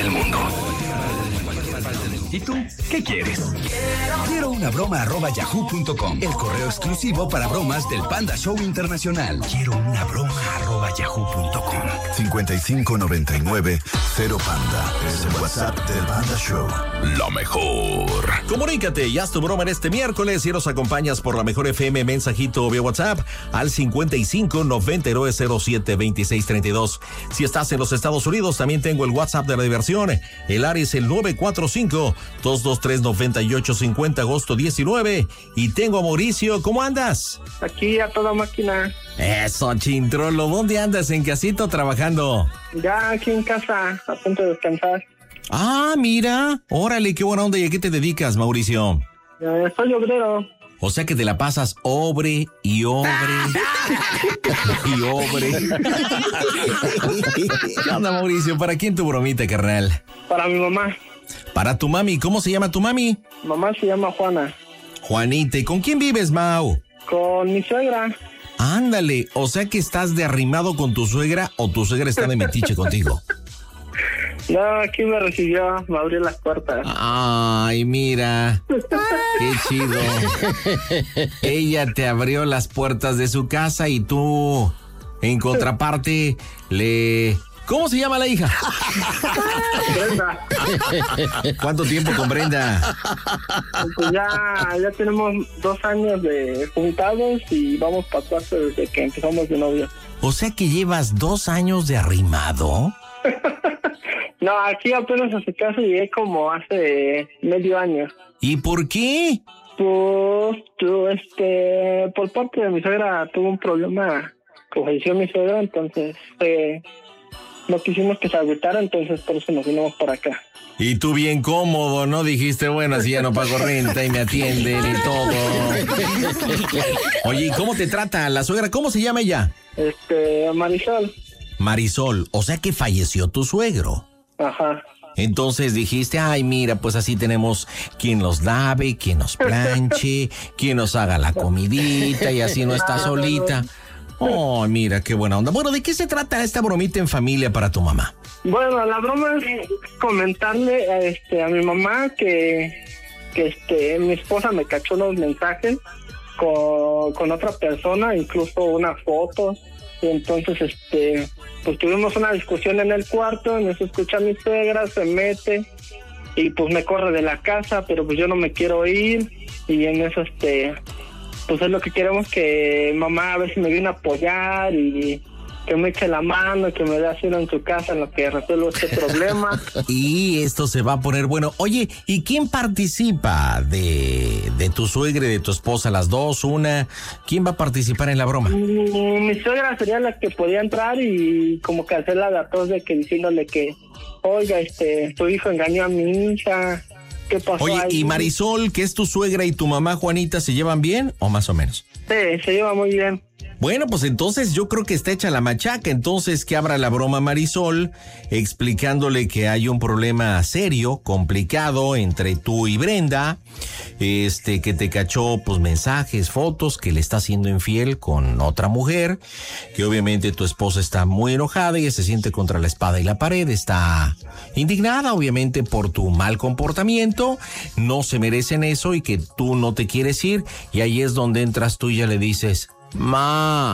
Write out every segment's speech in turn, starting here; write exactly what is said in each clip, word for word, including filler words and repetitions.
del mundo. ¿Y tú qué quieres? Quiero una broma arroba yahoo punto com, el correo exclusivo para bromas del Panda Show Internacional. Quiero una broma arroba yahoo punto com. cincuenta y cinco noventa y nueve cero Panda es el WhatsApp del Panda Show. Lo mejor. Comunícate y haz tu broma en este miércoles y nos acompañas por la mejor F M mensajito vía WhatsApp al cincuenta y cinco noventa y nueve cero siete veintiséis treinta y dos. Si estás en los Estados Unidos, también tengo el WhatsApp de la diversión. El área es el nueve cuatro cinco dos dos tres nueve ocho cinco cero agosto diecinueve. Y tengo a Mauricio. ¿Cómo andas? Aquí a toda máquina. Eso, Chintrolo. ¿Dónde andas? ¿En casita o trabajando? Ya aquí en casa, a punto de descansar. Ah, mira. Órale, qué buena onda. ¿Y a qué te dedicas, Mauricio? Eh, soy obrero. O sea que te la pasas obre y obre y obre. ¿Qué onda, Mauricio? ¿Para quién tu bromita, carnal? Para mi mamá. Para tu mami. ¿Cómo se llama tu mami? Mamá se llama Juana. Juanita. ¿Y con quién vives, Mau? Con mi suegra. Ándale. O sea que estás de arrimado con tu suegra o tu suegra está de metiche contigo. No, aquí me recibió, me abrió las puertas. Ay, mira. Qué chido. Ella te abrió las puertas de su casa y tú, en contraparte, le... ¿Cómo se llama la hija? Brenda. ¿Cuánto tiempo con Brenda? Pues ya, ya tenemos dos años de juntados y vamos para cuatro desde que empezamos de novio. O sea que llevas dos años de arrimado. No, aquí apenas a su casa llegué como hace medio año. ¿Y por qué? Pues, tú, este, por parte de mi suegra tuvo un problema, que falleció mi suegra, entonces eh, no quisimos que se agüitara, entonces por eso nos vinimos para acá. Y tú bien cómodo, ¿no? Dijiste, bueno, así ya no pago renta y me atienden y todo. Oye, ¿y cómo te trata la suegra? ¿Cómo se llama ella? Este, Marisol. Marisol, o sea que falleció tu suegro. Ajá. Entonces dijiste, ay, mira, pues así tenemos quien los lave, quien nos planche, quien nos haga la comidita y así no está solita. Oh, mira, qué buena onda. Bueno, ¿de qué se trata esta bromita en familia para tu mamá? Bueno, la broma es comentarle a, este, a mi mamá que, que este, mi esposa me cachó los mensajes con, con otra persona, incluso una foto. Y entonces, este, pues tuvimos una discusión en el cuarto, en eso escucha a mi suegra, se mete y pues me corre de la casa, pero pues yo no me quiero ir y en eso, este, pues es lo que queremos, que mamá a ver si me viene a apoyar y que me eche la mano, que me dé asilo en su casa en lo que resuelvo este problema. Y esto se va a poner bueno. Oye, ¿y quién participa de, de tu suegra y de tu esposa, las dos, una? ¿Quién va a participar en la broma? Mi, mi suegra sería la que podía entrar y como que hacerla de a todos, de que diciéndole que, oiga, este, tu hijo engañó a mi hija, ¿qué pasó? Oye, ahí? ¿y Marisol, que es tu suegra, y tu mamá Juanita, se llevan bien o más o menos? Sí, se lleva muy bien. Bueno, pues entonces yo creo que está hecha la machaca. Entonces que abra la broma Marisol, explicándole que hay un problema serio, complicado entre tú y Brenda, este, que te cachó pues mensajes, fotos, que le está haciendo infiel con otra mujer, que obviamente tu esposa está muy enojada y se siente contra la espada y la pared, está indignada obviamente por tu mal comportamiento, no se merecen eso y que tú no te quieres ir, y ahí es donde entras tú y ya le dices... Ma.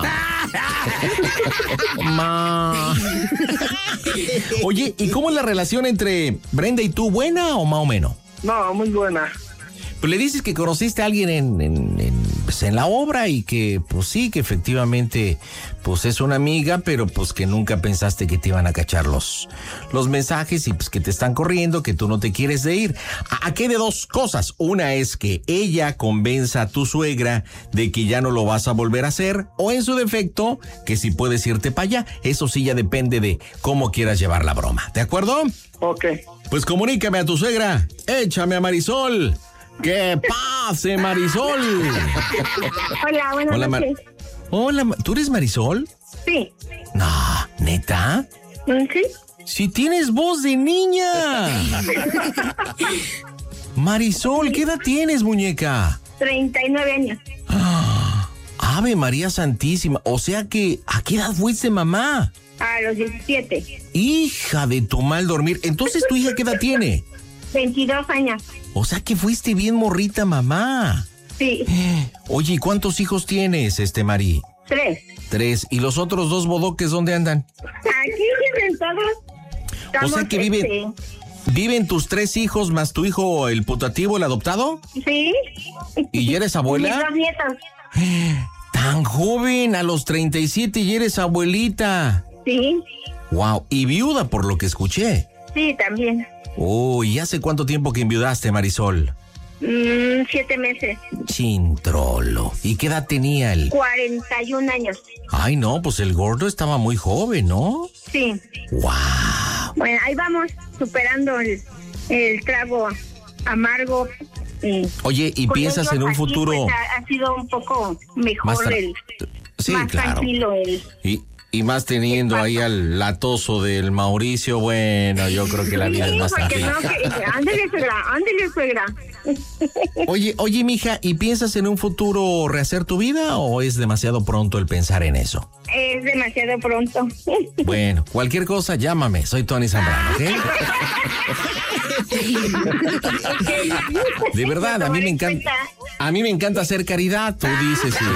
Ma. Oye, ¿y cómo es la relación entre Brenda y tú? ¿Buena o más o menos? No, muy buena. Pues le dices que conociste a alguien en, en, en, pues en la obra y que, pues sí, que efectivamente, pues es una amiga, pero pues que nunca pensaste que te iban a cachar los, los mensajes y pues que te están corriendo, que tú no te quieres de ir. ¿A, a qué de dos cosas? Una es que ella convenza a tu suegra de que ya no lo vas a volver a hacer, o en su defecto, que si puedes irte para allá. Eso sí ya depende de cómo quieras llevar la broma. ¿De acuerdo? Ok. Pues comunícame a tu suegra. Échame a Marisol. ¡Que pase, Marisol! Hola, buenas Hola, noches. Mar- Hola, ¿tú eres Marisol? Sí. No, ¿neta? ¿Sí? Si tienes voz de niña. Marisol, ¿qué edad tienes, muñeca? treinta y nueve años. Ah, Ave María Santísima. O sea que, ¿a qué edad fuiste mamá? A los diecisiete. Hija de tu mal dormir. Entonces, ¿tu hija qué edad tiene? veintidós años. O sea que fuiste bien morrita, mamá. Sí. Oye, ¿y cuántos hijos tienes, este, Mari? Tres. Tres. ¿Y los otros dos bodoques dónde andan? Aquí viven todos. O sea que viven, este... viven tus tres hijos más tu hijo, el putativo, el adoptado. Sí. ¿Y ya eres abuela? Mis dos nietos. Tan joven, a los treinta y siete y eres abuelita. Sí. Wow, y viuda por lo que escuché. Sí, también. Oh, ¿y hace cuánto tiempo que enviudaste, Marisol? Mm, siete meses. Chintrolo. ¿Y qué edad tenía él? cuarenta y un años. Ay, no, pues el gordo estaba muy joven, ¿no? Sí. Wow. Bueno, ahí vamos, superando el, el trago amargo. Y Oye, ¿y piensas en un aquí, futuro? Pues, ha, ha sido un poco mejor Más tra- el... Sí, más claro. tranquilo el... Y, y más teniendo ahí al latoso del Mauricio, bueno, yo creo que la vida Sí, es más porque tranquila. no, que- ándele, suegra, ándele, suegra. Oye, oye, mija, ¿y piensas en un futuro rehacer tu vida o es demasiado pronto el pensar en eso? Es demasiado pronto. Bueno, cualquier cosa, llámame. Soy Tony Zambrano, ¿ok? De verdad, a mí me encanta. A mí me encanta hacer caridad, tú dices. Sí.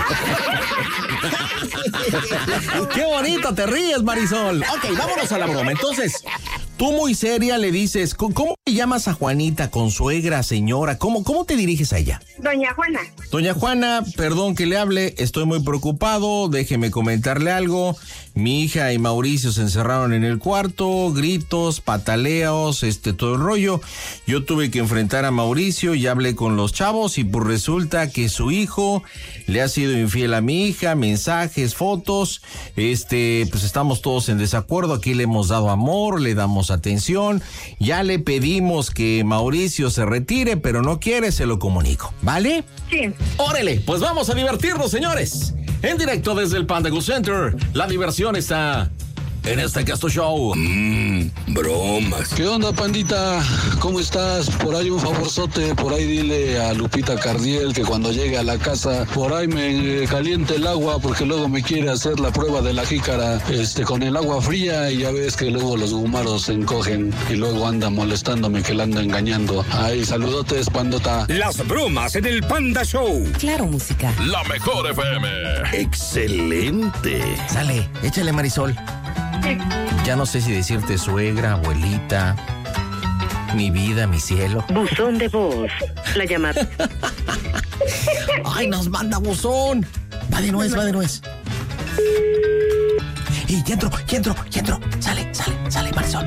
¡Qué bonito te ríes, Marisol! Ok, vámonos a la broma. Entonces, tú muy seria le dices, ¿cómo te llamas a Juanita? ¿Consuegra, señora? ¿Cómo, cómo te diriges a ella? Doña Juana. Doña Juana, perdón que le hable, estoy muy preocupado, déjeme comentarle algo. Mi hija y Mauricio se encerraron en el cuarto, gritos, pataleos, este, todo el rollo. Yo tuve que enfrentar a Mauricio y hablé con los chavos y pues resulta que su hijo le ha sido infiel a mi hija, mensajes, fotos, este, pues estamos todos en desacuerdo, aquí le hemos dado amor, le damos atención, ya le pedimos que Mauricio se retire, pero no quiere, se lo comunico, ¿vale? Sí. ¡Órale! Pues vamos a divertirnos, señores. En directo desde el Panda Go Center, la diversión está en este Casto Show. Mmm, bromas. ¿Qué onda, pandita? ¿Cómo estás? Por ahí un favorzote, por ahí dile a Lupita Cardiel que cuando llegue a la casa, por ahí me caliente el agua porque luego me quiere hacer la prueba de la jícara este, con el agua fría y ya ves que luego los gumaros se encogen y luego anda molestándome que la ando engañando. Ay, saludotes, pandota. Las bromas en el Panda Show. Claro, música. La mejor F M. Excelente. Sale, échale, Marisol. Ya no sé si decirte suegra, abuelita, mi vida, mi cielo. Buzón de voz. La llamada. ¡Ay, nos manda buzón! Va de nuez, va de nuez. ¡Y ya entró, ya entró, ya entró! Sale, sale, sale, Marisol.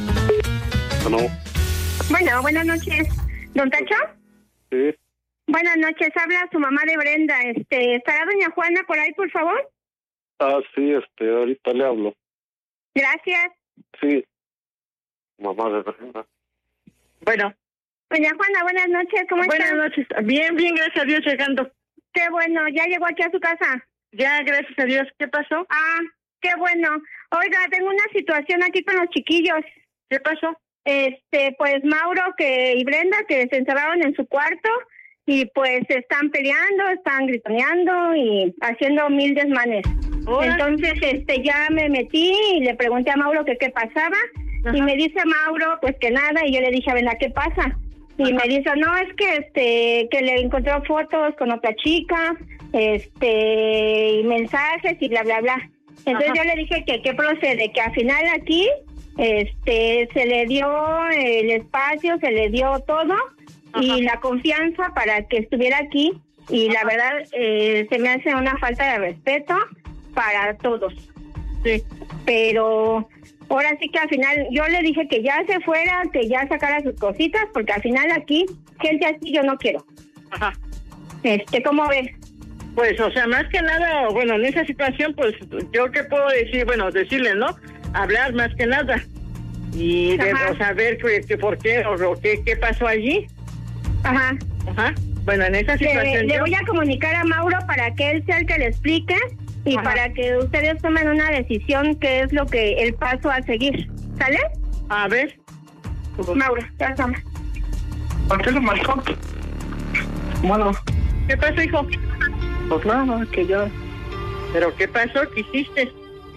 Bueno, buenas noches. ¿Don Tacho? Sí. Buenas noches, habla su mamá de Brenda. Este, ¿estará doña Juana por ahí, por favor? Ah, sí, este, ahorita le hablo. Gracias. Sí. Mamá de Brenda. Bueno. Doña Juana, buenas noches, ¿cómo está? Buenas noches. Bien, bien, gracias a Dios, llegando. Qué bueno, ¿ya llegó aquí a su casa? Ya, gracias a Dios. ¿Qué pasó? Ah, qué bueno. Oiga, tengo una situación aquí con los chiquillos. ¿Qué pasó? Este, pues Mauro que y Brenda que se encerraron en su cuarto y pues están peleando, están gritoneando y haciendo mil desmanes. Hola. Entonces, este, ya me metí y le pregunté a Mauro que qué pasaba. Ajá. Y me dice Mauro, pues que nada, y yo le dije a Brenda, ¿qué pasa? Y Ajá. me dice, no, es que este, que le encontró fotos con otra chica, este, y mensajes y bla, bla, bla. Entonces Ajá. yo le dije que qué procede, que al final aquí, este, se le dio el espacio, se le dio todo, Ajá. y la confianza para que estuviera aquí, y Ajá. la verdad, eh, se me hace una falta de respeto para todos. Sí. Pero ahora sí que al final yo le dije que ya se fuera, que ya sacara sus cositas, porque al final aquí, gente así yo no quiero. Ajá. Este, ¿cómo ves? Pues, o sea, más que nada, bueno, en esa situación, pues, yo qué puedo decir, bueno, decirle, ¿no? Hablar más que nada. Y de, o saber que, que por qué, o, o qué, qué pasó allí. Ajá. Ajá. Bueno, en esa situación... Le, le voy a comunicar a Mauro para que él sea el que le explique y Ajá. para que ustedes tomen una decisión que es lo que el paso a seguir. ¿Sale? A ver. Mauro, ya estamos. ¿Por qué lo marcó? Bueno. ¿Qué pasó, hijo? Pues nada, que ya... ¿Pero qué pasó? ¿Qué hiciste?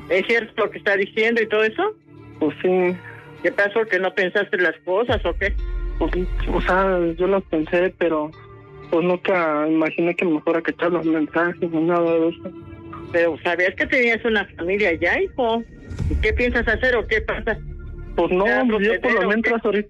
¿Es cierto lo que está diciendo y todo eso? Pues sí. ¿Qué pasó? ¿Que no pensaste las cosas o qué? Pues, o sea, yo las pensé, pero pues nunca imaginé que me fuera a cachar los mensajes ni nada de eso. Pero sabías que tenías una familia ya, hijo. ¿Y qué piensas hacer o qué pasa? Pues no, ¿Ya yo por lo proceder o mientras qué? ahorita